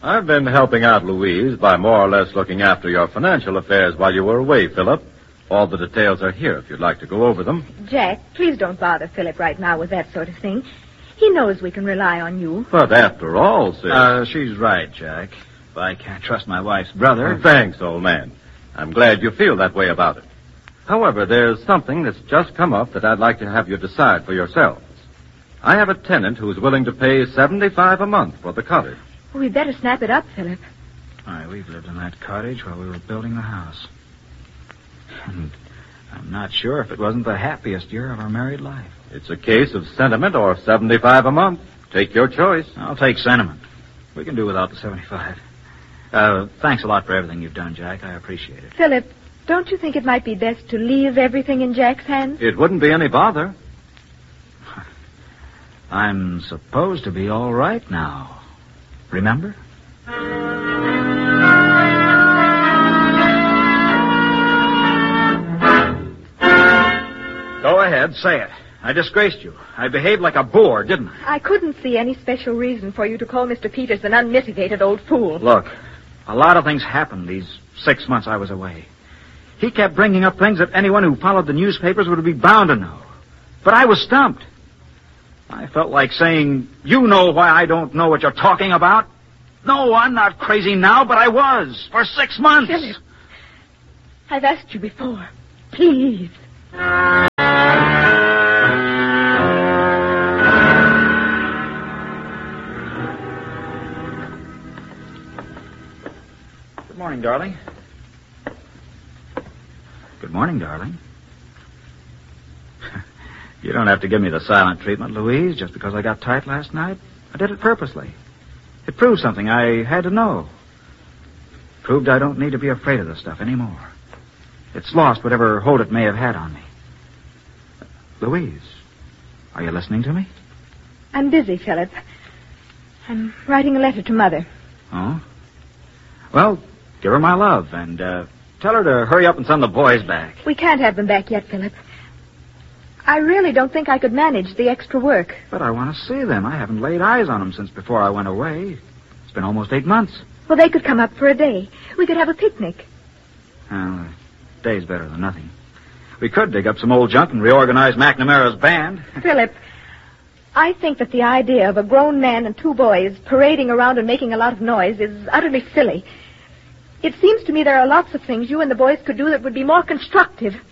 I've been helping out Louise by more or less looking after your financial affairs while you were away, Philip. All the details are here if you'd like to go over them. Jack, please don't bother Philip right now with that sort of thing. He knows we can rely on you. But after all, Sis... She's right, Jack. If I can't trust my wife's brother... Thanks, old man. I'm glad you feel that way about it. However, there's something that's just come up that I'd like to have you decide for yourselves. I have a tenant who's willing to pay $75 a month for the cottage. Well, we'd better snap it up, Philip. Why, we've lived in that cottage while we were building the house. And I'm not sure if it wasn't the happiest year of our married life. It's a case of sentiment or $75 a month. Take your choice. I'll take sentiment. We can do without the 75. Thanks a lot for everything you've done, Jack. I appreciate it. Philip, don't you think it might be best to leave everything in Jack's hands? It wouldn't be any bother. I'm supposed to be all right now. Remember? Go ahead, say it. I disgraced you. I behaved like a boor, didn't I? I couldn't see any special reason for you to call Mr. Peters an unmitigated old fool. Look, a lot of things happened these 6 months I was away. He kept bringing up things that anyone who followed the newspapers would be bound to know. But I was stumped. I felt like saying, you know why I don't know what you're talking about? No, I'm not crazy now, but I was for 6 months. Philip, I've asked you before. Please. Good morning, darling. Good morning, darling. You don't have to give me the silent treatment, Louise, just because I got tight last night. I did it purposely. It proved something I had to know. It proved I don't need to be afraid of this stuff anymore. It's lost whatever hold it may have had on me. Louise, are you listening to me? I'm busy, Philip. I'm writing a letter to Mother. Oh? Well, give her my love and tell her to hurry up and send the boys back. We can't have them back yet, Philip. I really don't think I could manage the extra work. But I want to see them. I haven't laid eyes on them since before I went away. It's been almost 8 months. Well, they could come up for a day. We could have a picnic. Well, a day's better than nothing. We could dig up some old junk and reorganize McNamara's band. Philip, I think that the idea of a grown man and 2 boys parading around and making a lot of noise is utterly silly. It seems to me there are lots of things you and the boys could do that would be more constructive.